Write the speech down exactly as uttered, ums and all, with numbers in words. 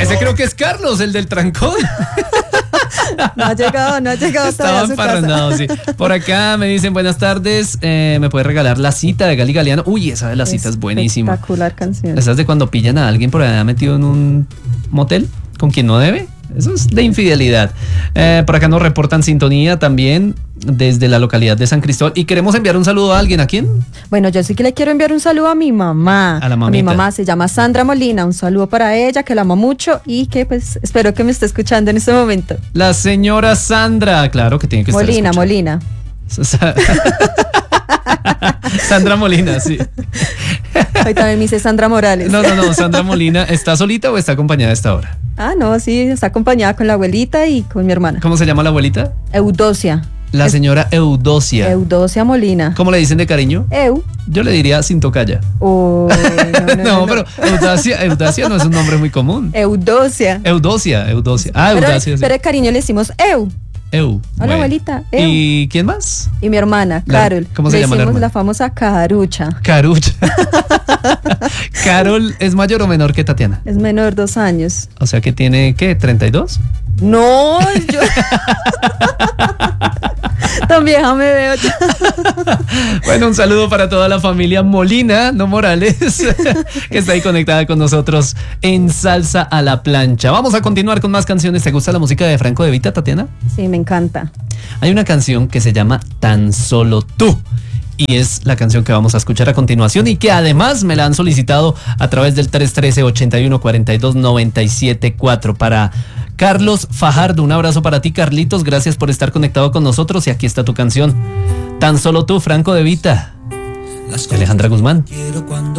Ese creo que es Carlos, el del trancón. No ha llegado, no ha llegado Estaba emparrandado, sí. Por acá me dicen buenas tardes, eh, me puede regalar La Cita de Gali Galeano. Uy, esa de La Cita es buenísima. Espectacular canción. ¿Esa es de cuando pillan a alguien por allá metido en un motel con quien no debe? Eso es de infidelidad. Eh, por acá nos reportan sintonía también desde la localidad de San Cristóbal y queremos enviar un saludo a alguien. ¿A quién? Bueno, yo sí que le quiero enviar un saludo a mi mamá. A la mamita. A mi mamá, se llama Sandra Molina. Un saludo para ella, que la amo mucho y que pues espero que me esté escuchando en este momento. La señora Sandra, claro que tiene que estar Molina, escuchando. Molina. Sandra Molina, sí. Hoy también me dice Sandra Morales. No, no, no, Sandra Molina, ¿está solita o está acompañada a esta hora? Ah, no, sí, está acompañada con la abuelita y con mi hermana. ¿Cómo se llama la abuelita? Eudosia. La señora Eudosia. Eudosia Molina. ¿Cómo le dicen de cariño? Eu. Yo le diría sin tocaya. Oh, no, no, No, no, no. pero Eudosia, Eudosia no es un nombre muy común. Eudosia. Eudosia, Eudosia. Ah, Pero, Eudosia. Sí. pero de cariño le decimos Eu. Eu. Hola, Bueno. abuelita. Eu. ¿Y quién más? Y mi hermana, La- Carol. ¿cómo se le llama la decimos hermana? la famosa Carucha. Carucha. Carol es mayor o menor que Tatiana. Es menor, dos años. O sea que tiene, ¿qué? ¿treinta y dos? No, yo. Tan vieja me veo. Bueno, un saludo para toda la familia Molina, no Morales, que está ahí conectada con nosotros en Salsa a la Plancha. Vamos a continuar con más canciones. ¿Te gusta la música de Franco De Vita, Tatiana? Sí, me encanta. Hay una canción que se llama Tan Solo Tú. Y es la canción que vamos a escuchar a continuación y que además me la han solicitado a través del tres uno tres, ocho uno cuatro dos, nueve siete cuatro para Carlos Fajardo. Un abrazo para ti, Carlitos. Gracias por estar conectado con nosotros y aquí está tu canción. Tan Solo Tú, Franco De Vita. Alejandra Guzmán.